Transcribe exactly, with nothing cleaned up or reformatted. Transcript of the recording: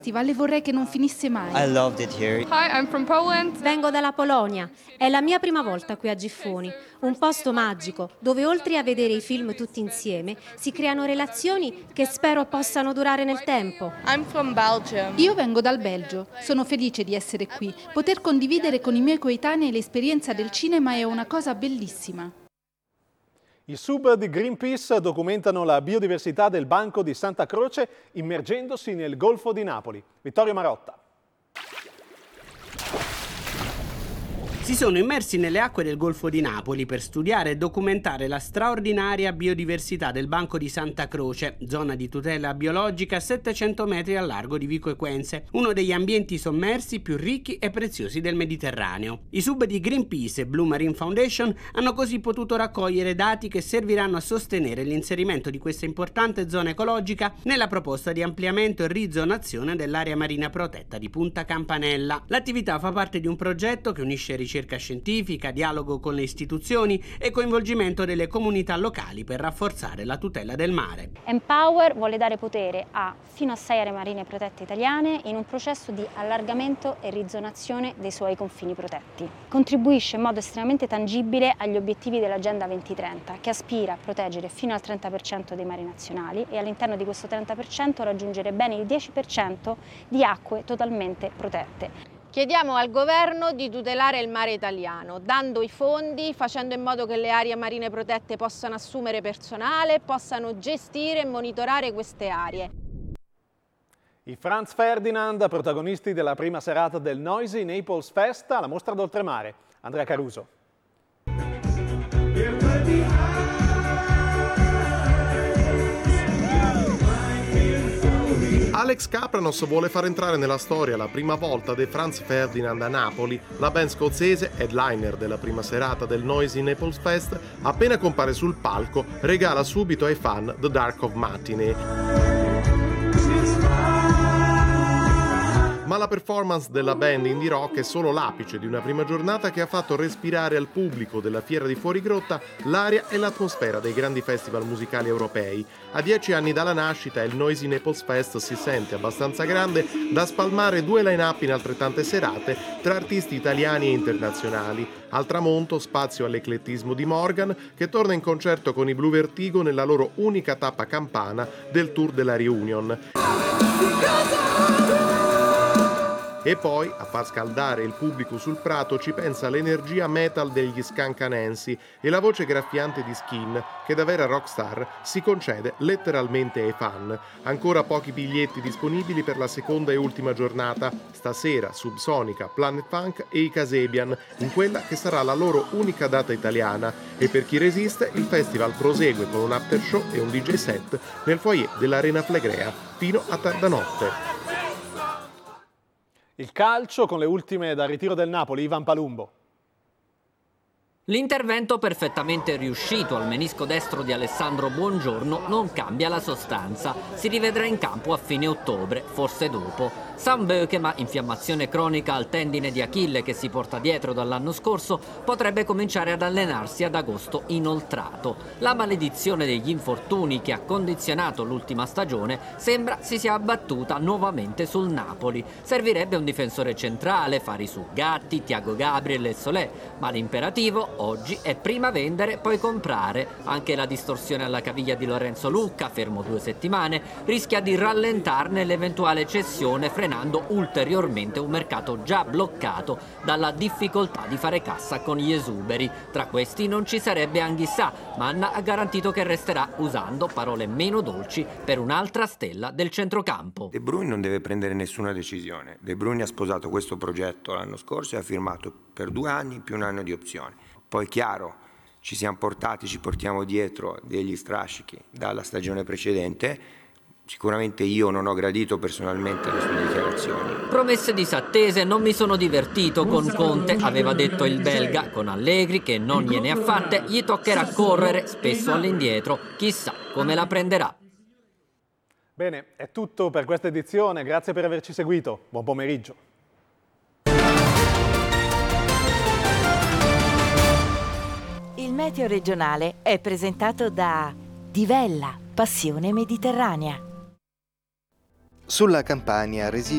E vorrei che non finisse mai. I loved it here. Hi, I'm from Poland. Vengo dalla Polonia. È la mia prima volta qui a Giffoni, un posto magico dove oltre a vedere i film tutti insieme si creano relazioni che spero possano durare nel tempo. I'm from Belgium. Io vengo dal Belgio, sono felice di essere qui. Poter condividere con i miei coetanei l'esperienza del cinema è una cosa bellissima. I sub di Greenpeace documentano la biodiversità del Banco di Santa Croce immergendosi nel Golfo di Napoli. Vittorio Marotta. Si sono immersi nelle acque del Golfo di Napoli per studiare e documentare la straordinaria biodiversità del Banco di Santa Croce, zona di tutela biologica a settecento metri al largo di Vico Equense, uno degli ambienti sommersi più ricchi e preziosi del Mediterraneo. I sub di Greenpeace e Blue Marine Foundation hanno così potuto raccogliere dati che serviranno a sostenere l'inserimento di questa importante zona ecologica nella proposta di ampliamento e rizonazione dell'area marina protetta di Punta Campanella. L'attività fa parte di un progetto che unisce ricerca scientifica, dialogo con le istituzioni e coinvolgimento delle comunità locali per rafforzare la tutela del mare. Empower vuole dare potere a fino a sei aree marine protette italiane in un processo di allargamento e rizonazione dei suoi confini protetti. Contribuisce in modo estremamente tangibile agli obiettivi dell'Agenda duemilatrenta, che aspira a proteggere fino al trenta per cento dei mari nazionali e all'interno di questo trenta per cento raggiungere bene il dieci per cento di acque totalmente protette. Chiediamo al governo di tutelare il mare italiano, dando i fondi, facendo in modo che le aree marine protette possano assumere personale, possano gestire e monitorare queste aree. I Franz Ferdinand, protagonisti della prima serata del Noisy Naples Fest alla Mostra d'Oltremare. Andrea Caruso. Alex Kapranos vuole far entrare nella storia la prima volta dei Franz Ferdinand a Napoli. La band scozzese, headliner della prima serata del Noisy Naples Fest, appena compare sul palco, regala subito ai fan The Dark of Matinee. Ma la performance della band indie rock è solo l'apice di una prima giornata che ha fatto respirare al pubblico della Fiera di Fuorigrotta l'aria e l'atmosfera dei grandi festival musicali europei. A dieci anni dalla nascita il Noisy Naples Fest si sente abbastanza grande da spalmare due line-up in altrettante serate tra artisti italiani e internazionali. Al tramonto spazio all'eclettismo di Morgan, che torna in concerto con i Blue Vertigo nella loro unica tappa campana del tour della Reunion. E poi, a far scaldare il pubblico sul prato, ci pensa l'energia metal degli Scancanensi e la voce graffiante di Skin, che da vera rockstar si concede letteralmente ai fan. Ancora pochi biglietti disponibili per la seconda e ultima giornata. Stasera Subsonica, Planet Funk e i Kasabian, in quella che sarà la loro unica data italiana. E per chi resiste, il festival prosegue con un after show e un D J set nel foyer dell'Arena Flegrea fino a tarda notte. Il calcio con le ultime dal ritiro del Napoli, Ivan Palumbo. L'intervento perfettamente riuscito al menisco destro di Alessandro Buongiorno non cambia la sostanza. Si rivedrà in campo a fine ottobre, forse dopo. Sam Bökema, infiammazione cronica al tendine di Achille che si porta dietro dall'anno scorso, potrebbe cominciare ad allenarsi ad agosto inoltrato. La maledizione degli infortuni che ha condizionato l'ultima stagione sembra si sia abbattuta nuovamente sul Napoli. Servirebbe un difensore centrale, fari su Gatti, Thiago Gabriel e Solé, ma l'imperativo oggi è prima vendere, poi comprare. Anche la distorsione alla caviglia di Lorenzo Lucca, fermo due settimane, rischia di rallentarne l'eventuale cessione, frenando ulteriormente un mercato già bloccato dalla difficoltà di fare cassa con gli esuberi. Tra questi non ci sarebbe Anghissà, ma Anna ha garantito che resterà, usando parole meno dolci, per un'altra stella del centrocampo. De Bruyne non deve prendere nessuna decisione. De Bruyne ha sposato questo progetto l'anno scorso e ha firmato per due anni più un anno di opzione. Poi chiaro, ci siamo portati, ci portiamo dietro degli strascichi dalla stagione precedente. Sicuramente io non ho gradito personalmente le sue dichiarazioni. Promesse disattese, non mi sono divertito con Conte, aveva detto il belga. Con Allegri, che non gliene ha fatte, gli toccherà correre, spesso all'indietro. Chissà come la prenderà. Bene, è tutto per questa edizione. Grazie per averci seguito. Buon pomeriggio. Il meteo regionale è presentato da Divella, passione mediterranea. Sulla Campania resi